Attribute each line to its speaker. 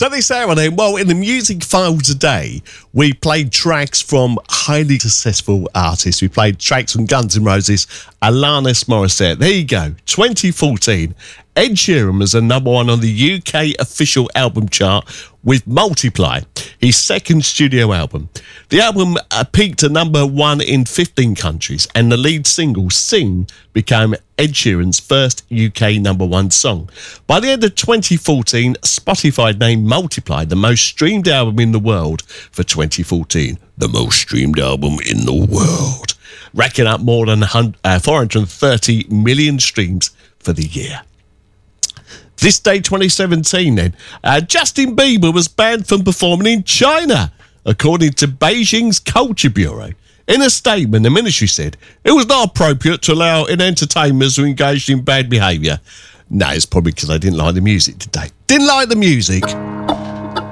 Speaker 1: So this hour then, well, in the music file today, we played tracks from highly successful artists. We played tracks from Guns N' Roses, Alanis Morissette. There you go, 2014. Ed Sheeran was the number one on the UK official album chart with Multiply, his second studio album. The album peaked at number one in 15 countries, and the lead single, Sing, became Ed Sheeran's first UK number one song. By the end of 2014, Spotify named Multiply the most streamed album in the world for 2014. The most streamed album in the world, racking up more than 430 million streams for the year. This day, 2017 then, Justin Bieber was banned from performing in China, according to Beijing's Culture Bureau. In a statement, the ministry said it was not appropriate to allow entertainers who engaged in bad behaviour. No, it's probably because they didn't like the music today. Didn't like the music.